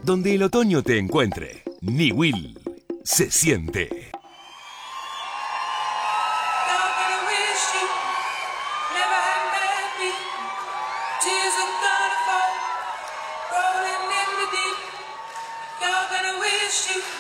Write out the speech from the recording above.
Donde el otoño te encuentre, Niwil se siente. You're gonna wish you